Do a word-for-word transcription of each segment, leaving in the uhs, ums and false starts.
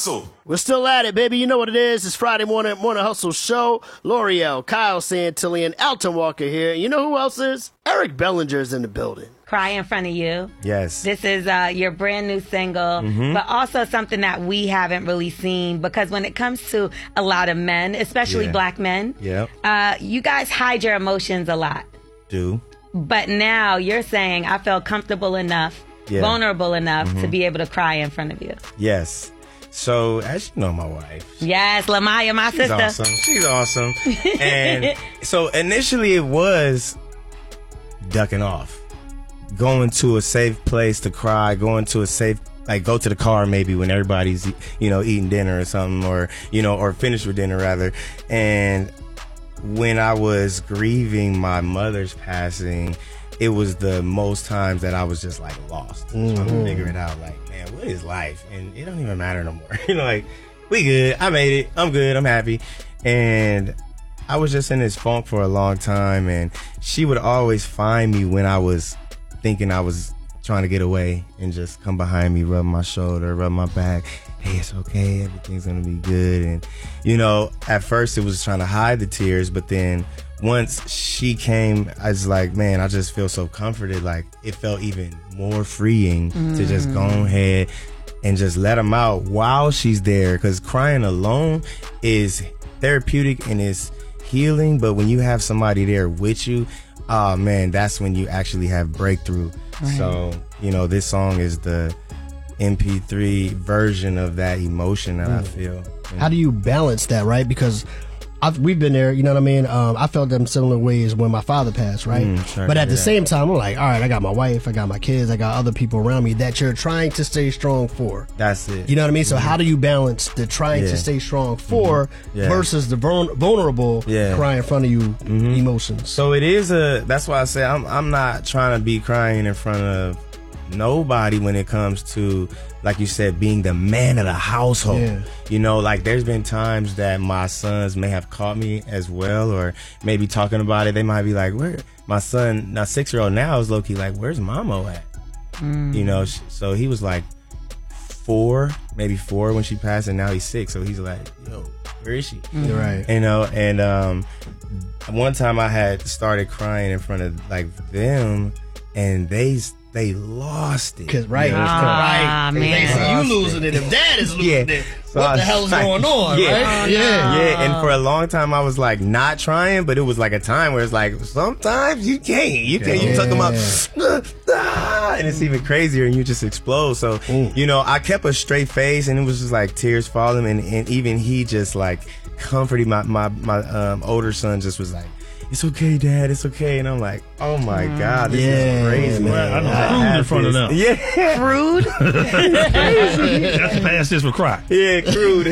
Hustle. We're still at it, baby. You know what it is. It's Friday morning, Morning Hustle Show. L'Oreal, Kyle Santillan, Elton Walker here. You know who else is? Eric Bellinger's in the building. Cry in Front of You. Yes. This is uh, your brand new single, mm-hmm. but also something that we haven't really seen, because when it comes to a lot of men, especially yeah. black men, yep. uh, you guys hide your emotions a lot. Do. But now you're saying, I felt comfortable enough, yeah. vulnerable enough mm-hmm. to be able to cry in front of you. Yes. So, as you know, my wife. Yes, Lamaya, my she's sister. Awesome. She's awesome. And so initially it was ducking off. Going to a safe place to cry, going to a safe, like go to the car maybe when everybody's, you know, eating dinner or something, or, you know, or finished with dinner rather. And when I was grieving my mother's passing, it was the most times that I was just like lost, mm-hmm. trying to figure it out. Like, man, what is life? And it don't even matter no more. You know, like, we good. I made it. I'm good. I'm happy. And I was just in this funk for a long time. And she would always find me when I was thinking I was trying to get away and just come behind me, rub my shoulder, rub my back. Hey, it's okay. Everything's going to be good. And, you know, at first it was trying to hide the tears, but then once she came, I was like, man, I just feel so comforted. Like, it felt even more freeing mm. to just go ahead and just let them out while she's there. Because crying alone is therapeutic and is healing. But when you have somebody there with you, oh, man, that's when you actually have breakthrough. Right. So, you know, this song is the M P three version of that emotion that mm. I feel. Yeah. How do you balance that, right? Because I've, we've been there, you know what I mean? Um, I felt them similar ways when my father passed, right? Mm, but at the that. same time, I'm like, all right, I got my wife, I got my kids, I got other people around me that you're trying to stay strong for. That's it. You know what I mean? So mm-hmm. how do you balance the trying yeah. to stay strong for mm-hmm. yeah. versus the vul- vulnerable yeah. cry in front of you mm-hmm. emotions? So it is a, that's why I say I'm, I'm not trying to be crying in front of nobody when it comes to, like you said, being the man of the household. Yeah. You know, like there's been times that my sons may have caught me as well, or maybe talking about it. They might be like, where my son, now six year old now is low key like, where's Mamo at? Mm. You know, so he was like four, maybe four when she passed, and now he's six. So he's like, yo, where is she? Mm. Right. You know, and um, one time I had started crying in front of like them, and they They lost it. Cause right, ah, right. Man. They say you losing it. If dad is losing yeah. it, so what the hell is like, going on? Yeah. Right? Oh, yeah, no. yeah. And for a long time, I was like not trying, but it was like a time where it's like sometimes you can't. You can't. Yeah. You talking about, ah, and it's even crazier, and you just explode. So mm. you know, I kept a straight face, and it was just like tears falling, and, and even he just like comforting my my my um, older son. Just was like, it's okay, Dad. It's okay. And I'm like, oh my God, this yeah, is crazy. Man, I know crude in front of them. Yeah, Crude. That's past this for cry. Yeah, crude.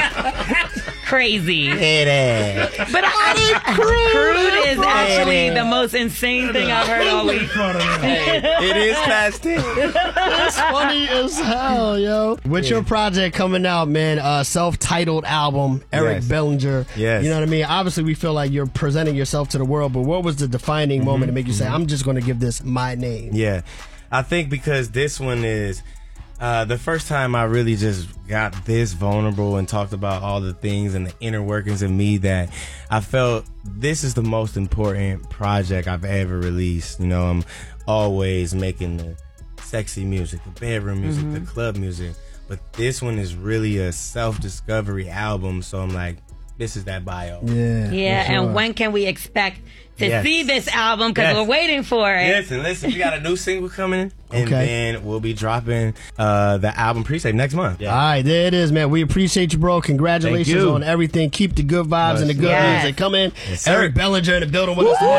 Crazy. Hey, but I, I, crude, crude is actually the most insane thing I've heard all week. It is past it. It's funny as hell, yo. With yeah. your project coming out, man, uh, self-titled album, Eric yes. Bellinger. Yes. You know what I mean? Obviously, we feel like you're presenting yourself to the world, but what was the defining mm-hmm. moment to make you say, I'm just going to give this my name? Yeah. I think because this one is uh, the first time I really just got this vulnerable and talked about all the things and the inner workings of me, that I felt this is the most important project I've ever released. You know, I'm always making the sexy music, the bedroom music, mm-hmm. the club music, but this one is really a self-discovery album. So I'm like, this is that bio. Yeah. Yeah. Sure. And when can we expect to yes. see this album? Because yes. we're waiting for it. Listen, listen, we got a new single coming, and okay. then we'll be dropping uh, the album pre-save next month. Yeah. All right, there it is, man. We appreciate you, bro. Congratulations on everything. Keep the good vibes yes. and the good yes. music coming. Yes, Eric Bellinger in the building with us.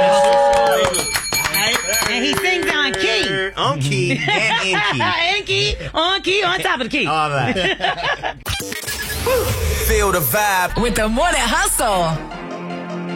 And he sings on key. On key and in key. In key, on key, on top of the key. All right. Feel the vibe with the Morning Hustle.